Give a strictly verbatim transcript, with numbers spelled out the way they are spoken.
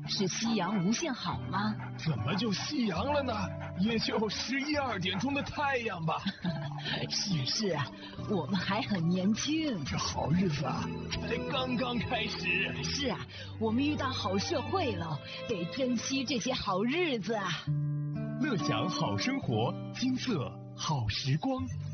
是夕阳无限好吗？ 怎么就夕阳了呢？也就十一二点钟的太阳吧。 是是啊，我们还很年轻， 这好日子啊，才刚刚开始。 是啊，我们遇到好社会了，得珍惜这些好日子啊。 乐享好生活，金色好时光。